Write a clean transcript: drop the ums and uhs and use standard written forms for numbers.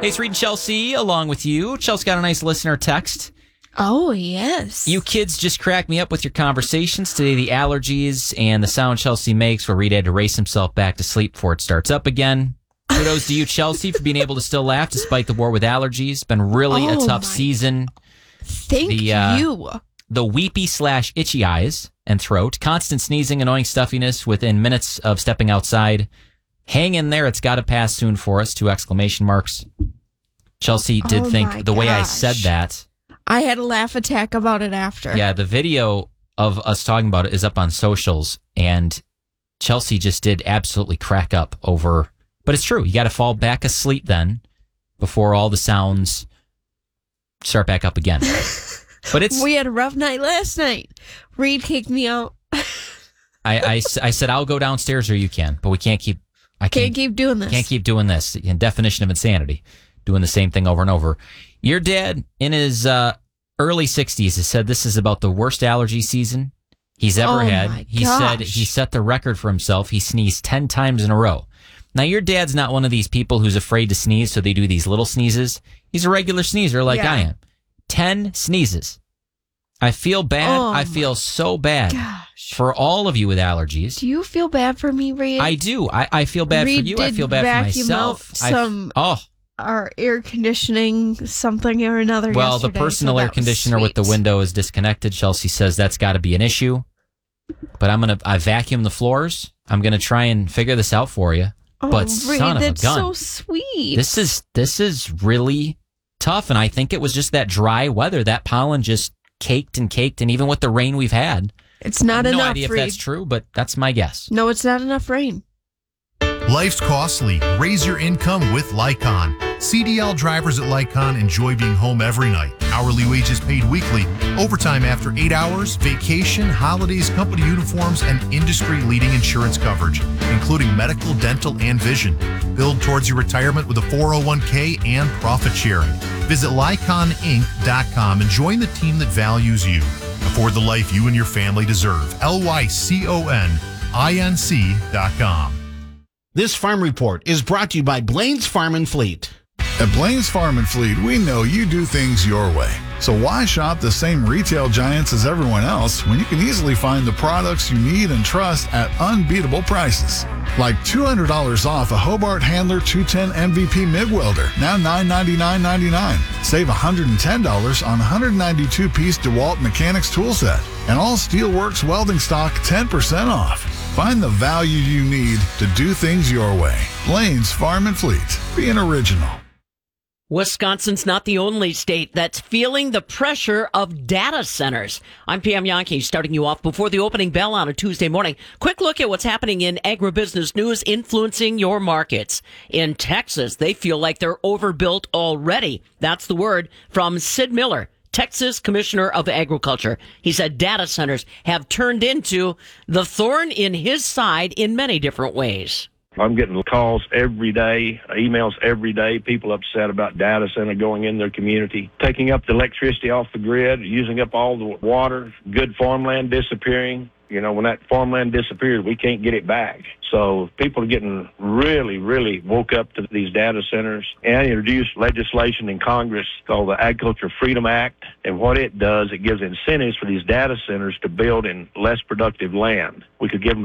Hey, it's Reed and Chelsea along with you. Chelsea got a nice listener text. Oh, yes. You kids just crack me up with your conversations. Today, the allergies and the sound Chelsea makes where Reed had to race himself back to sleep before it starts up again. Kudos to you, Chelsea, for being able to still laugh despite the war with allergies. Been really a tough season. Thank you. The weepy/itchy eyes and throat, constant sneezing, annoying stuffiness within minutes of stepping outside. Hang in there. It's got to pass soon for us. 2 exclamation marks. Chelsea did think the way I said that. I had a laugh attack about it after. Yeah, the video of us talking about it is up on socials, and Chelsea just did absolutely crack up over. But it's true. You got to fall back asleep then before all the sounds start back up again. But we had a rough night last night. Reed kicked me out. I said I'll go downstairs or you can, but we can't keep. I can't keep doing this. Can't keep doing this. The definition of insanity, doing the same thing over and over. Your dad, in his early 60s, has said this is about the worst allergy season he's ever had. He said he set the record for himself. He sneezed 10 times in a row. Now, your dad's not one of these people who's afraid to sneeze, so they do these little sneezes. He's a regular sneezer like I am. 10 sneezes. I feel bad. I feel so bad for all of you with allergies. Do you feel bad for me, Reed? I do. I feel bad Reed for you. I feel bad for myself. Our air conditioning, something or another. Well, the personal air conditioner with the window is disconnected. Chelsea says that's got to be an issue. But I vacuum the floors. I'm gonna try and figure this out for you. But Reed, son of a gun, that's so sweet. This is really tough, and I think it was just that dry weather. That pollen just caked, and even with the rain we've had, it's not enough. No idea if that's true, but that's my guess. No, it's not enough rain. Life's costly. Raise your income with Lycon. CDL drivers at Lycon enjoy being home every night. Hourly wages paid weekly, overtime after 8 hours, vacation, holidays, company uniforms, and industry-leading insurance coverage, including medical, dental, and vision. Build towards your retirement with a 401k and profit sharing. Visit LyconInc.com and join the team that values you. Afford the life you and your family deserve. LYCONINC.com. This Farm Report is brought to you by Blaine's Farm and Fleet. At Blaine's Farm and Fleet, we know you do things your way. So why shop the same retail giants as everyone else when you can easily find the products you need and trust at unbeatable prices? Like $200 off a Hobart Handler 210 MVP MIG welder, now $999.99. Save $110 on 192-piece DeWalt Mechanics tool set. And all Steelworks welding stock 10% off. Find the value you need to do things your way. Blaine's Farm and Fleet. Be an original. Wisconsin's not the only state that's feeling the pressure of data centers. I'm Pam Yankee, starting you off before the opening bell on a Tuesday morning. Quick look at what's happening in agribusiness news influencing your markets. In Texas, they feel like they're overbuilt already. That's the word from Sid Miller, Texas Commissioner of Agriculture. He said data centers have turned into the thorn in his side in many different ways. I'm getting calls every day, emails every day, people upset about data center going in their community, taking up the electricity off the grid, using up all the water, good farmland disappearing. You know, when that farmland disappears, we can't get it back. So people are getting really, really woke up to these data centers and introduced legislation in Congress called the Agriculture Freedom Act. And what it does, it gives incentives for these data centers to build in less productive land. We could give them